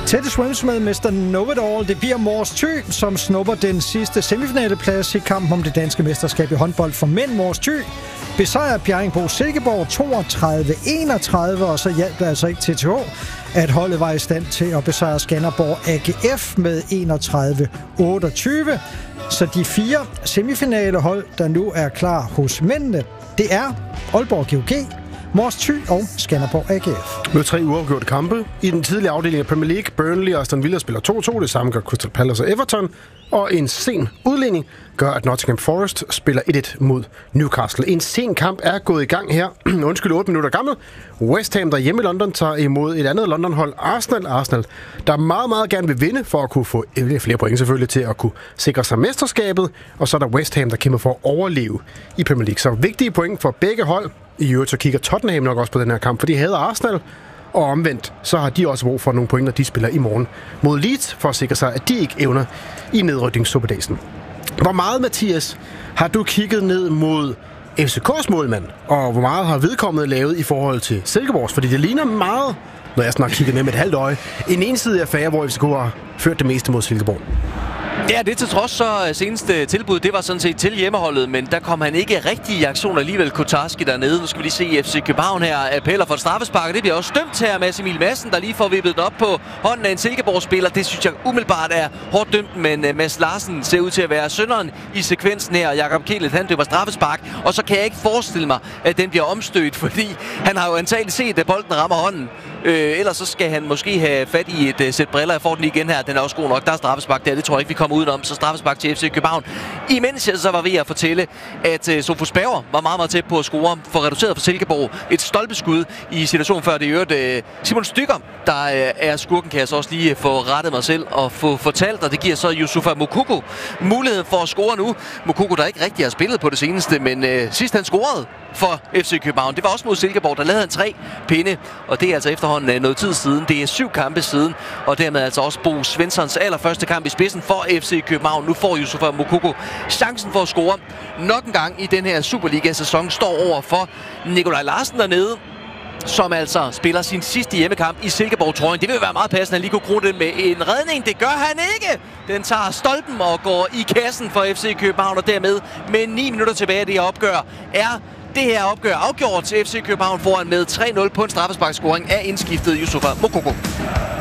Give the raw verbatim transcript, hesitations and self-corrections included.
Teddy Swims med mister Know-It-All. Det bliver Mors Thy, som snupper den sidste semifinaleplads i kampen om det danske mesterskab i håndbold for mænd. Mors Thy besejrer Bjerringbro Silkeborg toogtredive enogtredive, og så hjalp det altså ikke T T H, at holdet var i stand til at besejre Skanderborg A G F med enogtredive otteogtyve. Så de fire semifinalehold, der nu er klar hos mændene, det er Aalborg G O G, Mors Thy og Skanderborg A G F. Med tre uafgjorte kampe. I den tidlige afdeling af Premier League, Burnley og Aston Villa spiller to to. Det samme gør Crystal Palace og Everton. Og en sen udligning gør, at Nottingham Forest spiller et et mod Newcastle. En sen kamp er gået i gang her. Undskyld, otte minutter gammel. West Ham, der hjemme i London, tager imod et andet London-hold, Arsenal. Arsenal, der meget, meget gerne vil vinde for at kunne få flere point selvfølgelig til at kunne sikre sig mesterskabet. Og så er der West Ham, der kæmper for at overleve i Premier League. Så vigtige point for begge hold. I øvrigt så kigger Tottenham nok også på den her kamp, for de hader Arsenal. Og omvendt, så har de også brug for nogle point, når de spiller i morgen mod Leeds, for at sikre sig, at de ikke evner i nedrykningssuppedasen. Hvor meget, Mathias, har du kigget ned mod F C K's målmand, og hvor meget har vedkommende lavet i forhold til Silkeborgs? Fordi det ligner meget, når jeg snart kigger ned med et halvt øje, en ensidig affære, hvor F C K har ført det meste mod Silkeborg. Ja, det til trods så seneste tilbud, det var sådan set til hjemmeholdet, men der kom han ikke rigtig i aktion alligevel, Kotarski dernede. Nu skal vi lige se F C København her, appeller for et straffespark, det bliver også dømt her med Emil Madsen, der lige får vippet den op på hånden af en Silkeborg-spiller. Det synes jeg umiddelbart er hårdt dømt, men Mads Larsen ser ud til at være synderen i sekvensen her. Jakob Kielet, han dømmer straffespark, og så kan jeg ikke forestille mig, at den bliver omstødt, fordi han har jo antageligt set, at bolden rammer hånden. Øh, ellers så skal han måske have fat i et uh, sæt briller. Jeg får den igen her. Den er også god nok. Der er straffespark der. Det tror jeg ikke, vi kommer udenom. Så straffespark til F C København. Imens jeg så var ved at fortælle, at uh, Sofus Bauer var meget, meget tæt på at score for reduceret for Silkeborg. Et stolpeskud i situationen før det i øvrigt uh, Simon Stykker, der uh, er skurken, kan jeg så også lige få rettet mig selv og få fortalt. Og det giver så Yusufa Moukoko muligheden for at score nu. Moukoko, der ikke rigtig har spillet på det seneste, men uh, sidst han scorede for F C København. Det var også mod Silkeborg, der lavede han tre pinde, og det er altså efterhånden noget tid siden. Det er syv kampe siden, og dermed altså også Bo Svenssons allerførste kamp i spidsen for F C København. Nu får Yusufa Moukoko chancen for at score nok en gang i den her Superliga-sæson. Står over for Nikolaj Larsen dernede, som altså spiller sin sidste hjemmekamp i Silkeborg-trøjen. Det vil være meget passende, at han lige kunne krone den med en redning. Det gør han ikke! Den tager stolpen og går i kassen for F C København, og dermed med ni minutter tilbage af det her opgør er det her opgør afgjort til F C København foran med tre nul på en straffesparkscoring af indskiftet Yusufa Moukoko.